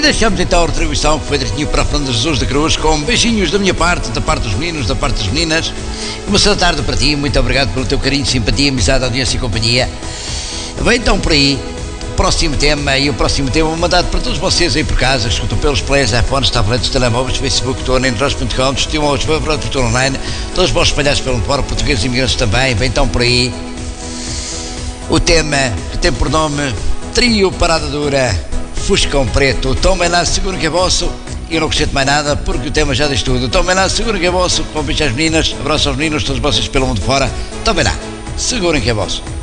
deixamos então a retribuição que foi direitinho para a Fernanda Jesus da Cruz, com beijinhos da minha parte, da parte dos meninos, da parte das meninas. Uma boa tarde para ti, muito obrigado pelo teu carinho, simpatia, amizade, audiência e companhia. Vem então por aí, próximo tema, e o próximo tema é mandado para todos vocês aí por casa, que escutam pelos players, iPhones, tablets, telemóveis, Facebook, Android.com, estimam-os, por online, todos vós espalhados pelo fora, portugueses e imigrantes também. Vem então por aí o tema que tem por nome Trio Parada Dura, Fuscão Preto. Tomem lá, segurem que é vosso. E eu não gostei de mais nada, porque o tema já diz tudo. Tomem lá, segurem que é vosso. Com beijo às meninas, abraço aos meninos, todos vocês pelo mundo fora. Tomem lá, segurem que é vosso.